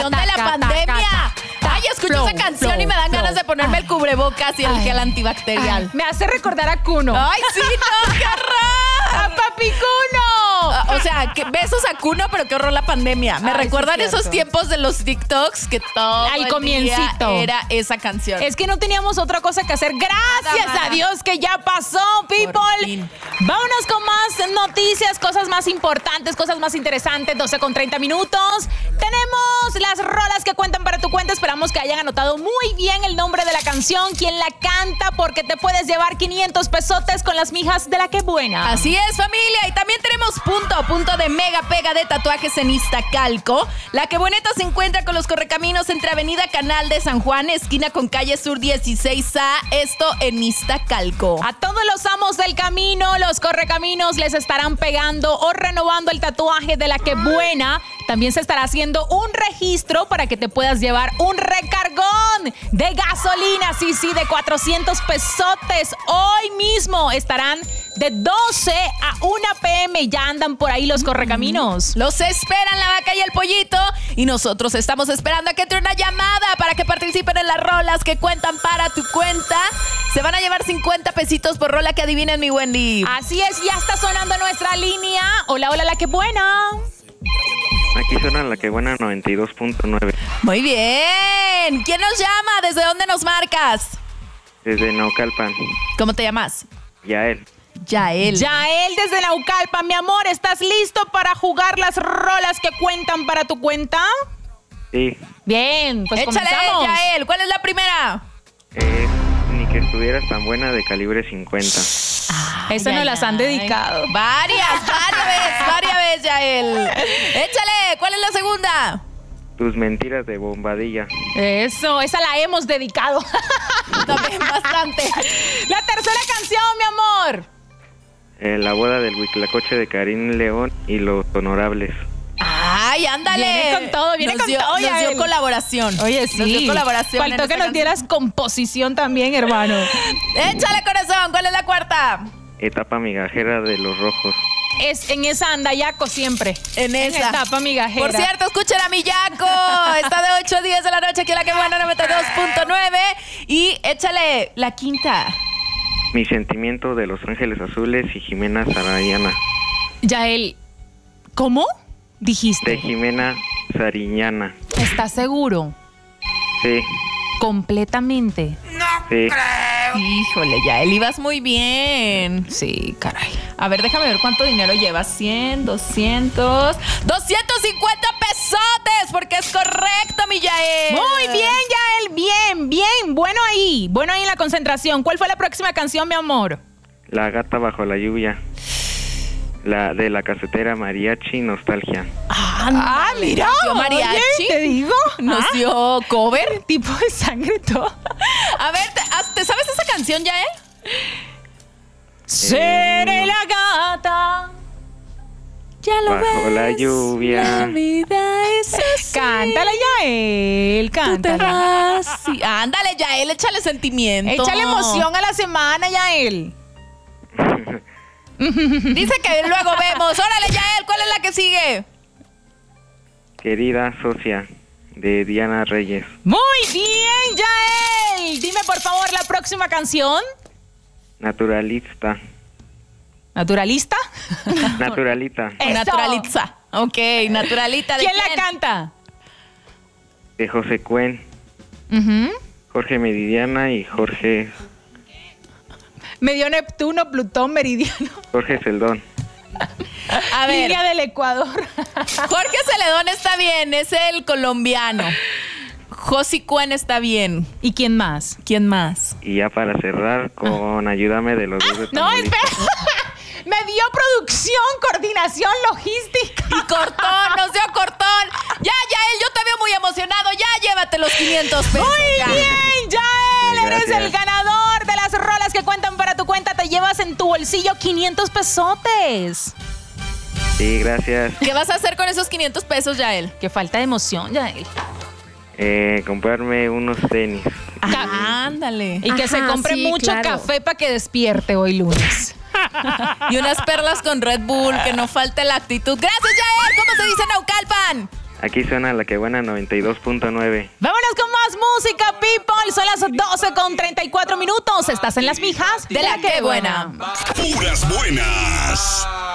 de la pandemia. Ay, escucho esa canción y me dan ganas de ponerme el cubrebocas y el gel antibacterial. Me hace recordar a Kuno. Ay, sí, no, qué horror. ¡A Papi Kuno! O sea, besos a Kuno, pero qué horror la pandemia. Me recuerdan sí, esos tiempos de los TikToks que todo Al el comiencito. día era esa canción. Es que no teníamos otra cosa que hacer. Gracias Nada. a Dios que ya pasó, people. fin. Vámonos con más noticias, cosas más importantes, cosas más interesantes. 12:30 minutos. Tenemos las rolas que cuentan para tu cuenta. Esperamos que hayan anotado muy bien el nombre de la canción, quién la canta, porque te puedes llevar 500 pesotes con las mijas de La Que Buena. Así es, familia. Y también tenemos punto de mega pega de tatuajes en Iztacalco. La Que Bueneta se encuentra con los correcaminos entre Avenida Canal de San Juan, esquina con calle Sur 16A, esto en Iztacalco. A todos los amos del camino, los correcaminos les estarán pegando o renovando el tatuaje de La Que Buena. También se estará haciendo un registro para que te puedas llevar un recargón de gasolina, sí, de 400 pesotes. Hoy mismo estarán de 12 a 1 p.m. Ya andan por ahí los correcaminos. Los esperan la vaca y el pollito. Y nosotros estamos esperando a que entre una llamada para que participen en las rolas que cuentan para tu cuenta. Se van a llevar 50 pesitos por rola que adivinen, mi Wendy. Así es, ya está sonando nuestra línea. Hola, La Que Buena. Aquí suena La Que Buena 92.9. Muy bien. ¿Quién nos llama? ¿Desde dónde nos marcas? Desde Naucalpan. ¿Cómo te llamas? Yael. Yael. Yael desde Naucalpan, mi amor, ¿estás listo para jugar las rolas que cuentan para tu cuenta? Sí. Bien, pues Échale, comenzamos. Yael. ¿Cuál es la primera? Ni que estuvieras tan buena de calibre 50. Esa nos las han dedicado. Varias veces, Yael. Échale, ¿cuál es la segunda? Tus mentiras de Bombadilla. Eso, esa la hemos dedicado. También bastante. La tercera canción, mi amor. La boda del Huitlacoche de Karim León y Los Honorables. Ay, ándale. Viene con todo, Nos dio Yael. colaboración. Oye, sí. Nos dio colaboración. Faltó que nos dieras composición también, hermano. Échale, corazón. ¿Cuál es la cuarta? Etapa migajera de Los Rojos. Es en esa anda Yaco siempre. En esa. etapa migajera. Por cierto, escuchen a mi Yaco. Está de 8 a 10 de la noche aquí en La Que Buena 92.9. Y échale la quinta. Mi sentimiento de Los Ángeles Azules y Jimena Sariñana. Yael, ¿cómo? Dijiste. De Jimena Sariñana. ¿Estás seguro? Sí. Completamente. Sí. Híjole, Yael, ibas muy bien. Sí, caray. A ver, déjame ver cuánto dinero llevas. 100, 200... ¡250 pesotes! Porque es correcto, mi Yael. Muy bien, Yael. Bien. Bueno ahí en la concentración. ¿Cuál fue la próxima canción, mi amor? La gata bajo la lluvia. La de la casetera Mariachi Nostalgia. Mira. Nos dio mariachi. Oye, te digo. Nos dio cover. Tipo de sangre todo. A ver, ¿te sabes esa canción, Yael? Seré la gata. Ya lo Bajo ves. la lluvia. La vida es así. Cántala, Yael. Tú te Cántala. vas. Sí. Ándale, Yael, échale sentimiento. Échale emoción a la semana, Yael. Dice que luego vemos. Órale, Yael, ¿cuál es la que sigue? Querida socia, de Diana Reyes. Muy bien, Yael. Dime, por favor, la próxima canción. Naturalista. ¿Naturalista? Naturalita. Eso. Naturalitza. Ok, naturalita. ¿De ¿Quién la canta? De José Cuen, Jorge Meridiana y Jorge Medio Neptuno, Plutón, Meridiano. Jorge Celdón. A ver, Línea del Ecuador. Jorge Celedón está bien, es el colombiano. Josi Cuen está bien. ¿Y quién más? ¿Quién más? Y ya para cerrar con Ayúdame de los dos de No, Tamaulipas. espera. Me dio producción, coordinación, logística. Y cortón, nos dio cortón. Ya, Yael, yo te veo muy emocionado. Ya, llévate los 500 pesos. Muy ya. bien, Yael. Eres Gracias. el ganador de las rolas que cuentan para tu cuenta. Te llevas en tu bolsillo 500 pesotes. Sí, gracias. ¿Qué vas a hacer con esos 500 pesos, Yael? Qué falta de emoción, Yael. Comprarme unos tenis. Ándale. Y que se Ajá, compre sí, mucho claro. café para que despierte hoy lunes. Y unas perlas con Red Bull, que no falte la actitud. Gracias, Yael. ¿Cómo se dice Naucalpan? Aquí suena La Que Buena 92.9. Vámonos con más música, people. Son las 12:34. Estás en las mijas de La Que Buena. Puras buenas.